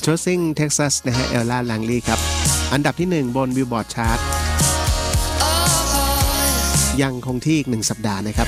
Choosing Texas นะฮะ Ella Langley ครับอันดับที่1บน Billboard Chart ยังคงที่อีก1สัปดาห์นะครับ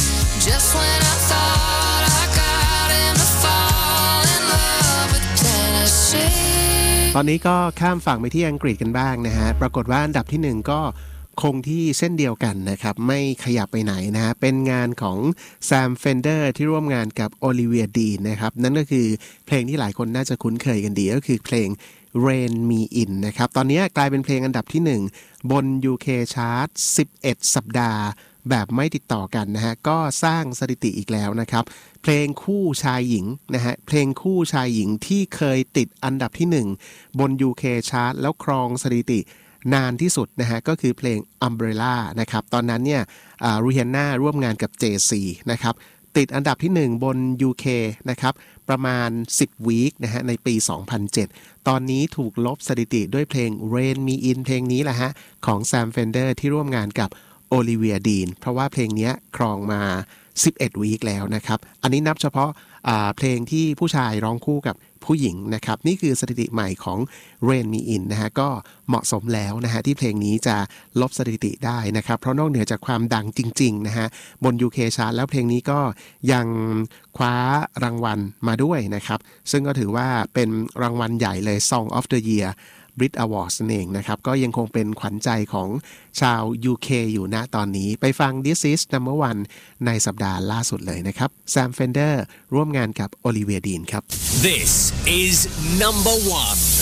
ตอนนี้ก็ข้ามฝั่งไปที่อังกฤษกันบ้างนะฮะปรากฏว่าอันดับที่1ก็คงที่เส้นเดียวกันนะครับไม่ขยับไปไหนนะฮะเป็นงานของ Sam Fender ที่ร่วมงานกับ Olivia Dean นะครับนั่นก็คือเพลงที่หลายคนน่าจะคุ้นเคยกันดีก็คือเพลง Rain Me In นะครับตอนนี้กลายเป็นเพลงอันดับที่1บน UK Chart 11 สัปดาห์แบบไม่ติดต่อกันนะฮะก็สร้างสถิติอีกแล้วนะครับเพลงคู่ชายหญิงนะฮะเพลงคู่ชายหญิงที่เคยติดอันดับที่1บน UK Chart แล้วครองสถิตินานที่สุดนะฮะก็คือเพลง Umbrella นะครับตอนนั้นเนี่ยRihanna ร่วมงานกับ Jay-Z นะครับติดอันดับที่1บน UK นะครับประมาณ10วีคนะฮะในปี 2007 ตอนนี้ถูกลบสถิติด้วยเพลง Rain Me In เพลงนี้แหละฮะของ Sam Fender ที่ร่วมงานกับOlivia Dean เพราะว่าเพลงนี้ครองมา11วีคแล้วนะครับอันนี้นับเฉพาะเพลงที่ผู้ชายร้องคู่กับผู้หญิงนะครับนี่คือสถิติใหม่ของ Rain Me In นะฮะก็เหมาะสมแล้วนะฮะที่เพลงนี้จะลบสถิติได้นะครับเพราะนอกเหนือจากความดังจริงๆนะฮะบน UK Chart แล้วเพลงนี้ก็ยังคว้ารางวัลมาด้วยนะครับซึ่งก็ถือว่าเป็นรางวัลใหญ่เลย Song of the Year Brit Awards นั่นเองนะครับก็ยังคงเป็นขวัญใจของชาว UK อยู่ณตอนนี้ไปฟัง This is Number One ในสัปดาห์ล่าสุดเลยนะครับ Sam Fender ร่วมงานกับ Olivia Dean ครับ This is Number One